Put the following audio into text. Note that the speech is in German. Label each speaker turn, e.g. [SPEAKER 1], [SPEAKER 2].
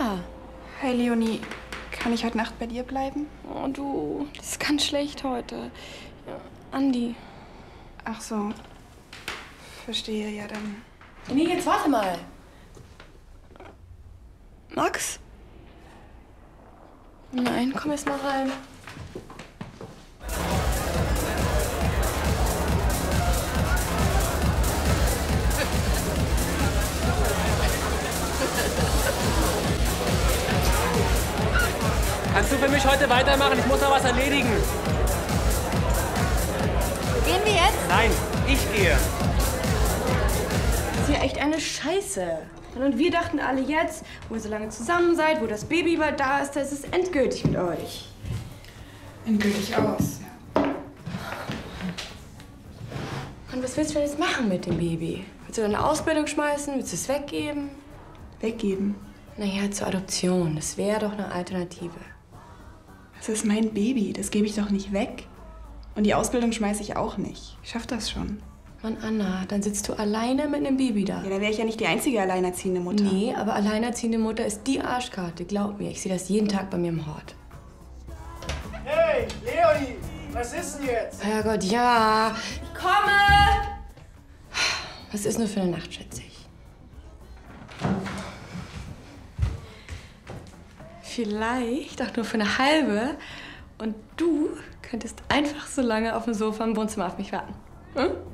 [SPEAKER 1] Hi Leonie, kann ich heute Nacht bei dir bleiben?
[SPEAKER 2] Oh du, das ist ganz schlecht heute. Ja, Andi.
[SPEAKER 1] Ach so, verstehe, ja dann.
[SPEAKER 2] Nee, jetzt warte mal. Max? Nein, komm erst mal rein.
[SPEAKER 3] Kannst du für mich heute weitermachen? Ich muss noch was erledigen.
[SPEAKER 2] Gehen wir jetzt?
[SPEAKER 3] Nein, ich gehe.
[SPEAKER 2] Das ist ja echt eine Scheiße. Und wir dachten alle jetzt, wo ihr so lange zusammen seid, wo das Baby bald da ist, das ist endgültig mit euch.
[SPEAKER 1] Endgültig aus, ja.
[SPEAKER 2] Und was willst du denn jetzt machen mit dem Baby? Willst du deine Ausbildung schmeißen? Willst du es weggeben?
[SPEAKER 1] Weggeben?
[SPEAKER 2] Naja, zur Adoption. Das wäre doch eine Alternative.
[SPEAKER 1] Das ist mein Baby, das gebe ich doch nicht weg. Und die Ausbildung schmeiße ich auch nicht. Ich schaff das schon.
[SPEAKER 2] Mann, Anna, dann sitzt du alleine mit einem Baby da.
[SPEAKER 1] Ja, dann wäre ich ja nicht die einzige alleinerziehende Mutter.
[SPEAKER 2] Nee, aber alleinerziehende Mutter ist die Arschkarte. Glaub mir, ich sehe das jeden Tag bei mir im Hort.
[SPEAKER 4] Hey, Leonie, was ist denn jetzt?
[SPEAKER 2] Herrgott, ja. Ich komme! Was ist nur für eine Nacht, schätze ich? Vielleicht auch nur für eine halbe. Und du könntest einfach so lange auf dem Sofa im Wohnzimmer auf mich warten. Hm?